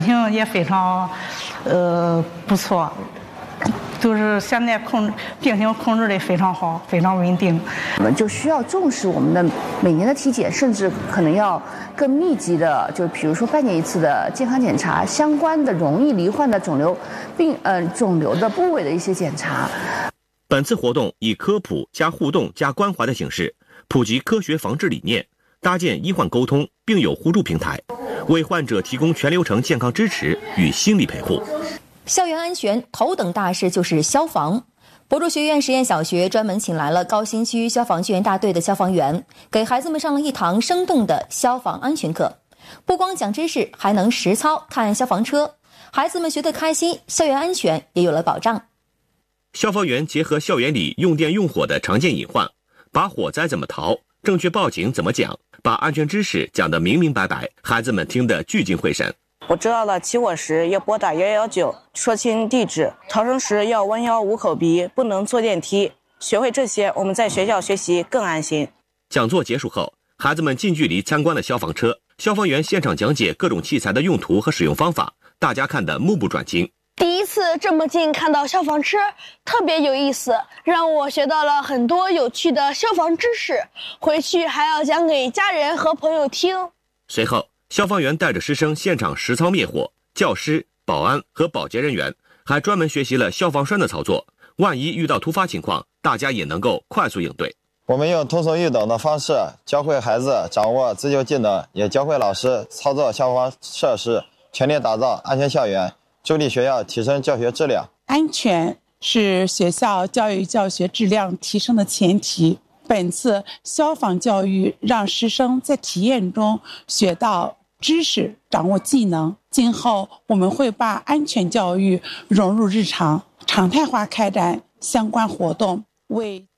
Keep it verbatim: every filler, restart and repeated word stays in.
情也非常，呃，不错，就是现在控病情控制的非常好，非常稳定。 我们就需要重视我们的每年的体检，甚至可能要更密集的，就比如说半年一次的健康检查，相关的容易罹患的肿瘤病，呃，肿瘤的部位的一些检查。 本次活动以科普加互动加关怀的形式，普及科学防治理念，搭建医患沟通病友互助平台，为患者提供全流程健康支持与心理陪护。 校园安全头等大事就是消防。博筑学院实验小学专门请来了高新区消防救援大队的消防员，给孩子们上了一堂生动的消防安全课。不光讲知识，还能实操看消防车，孩子们学得开心，校园安全也有了保障。 消防员结合校园里用电用火的常见隐患，把火灾怎么逃，正确报警怎么讲，把安全知识讲得明明白白，孩子们听得聚精会神。 我知道了，起火时要拨打一一九，说清地址；逃生时要弯腰捂口鼻，不能坐电梯。学会这些，我们在学校学习更安心。 讲座结束后，孩子们近距离参观了消防车，消防员现场讲解各种器材的用途和使用方法，大家看得目不转睛。 第一次这么近看到消防车，特别有意思，让我学到了很多有趣的消防知识，回去还要讲给家人和朋友听。 随后，消防员带着师生现场实操灭火，教师、保安和保洁人员还专门学习了消防栓的操作，万一遇到突发情况，大家也能够快速应对。 我们用通俗易懂的方式教会孩子掌握自救技能，也教会老师操作消防设施，全力打造安全校园，助力学校提升教学质量。 安全是学校教育教学质量提升的前提。本次消防教育让师生在体验中学到知识，掌握技能。今后我们会把安全教育融入日常，常态化开展相关活动，为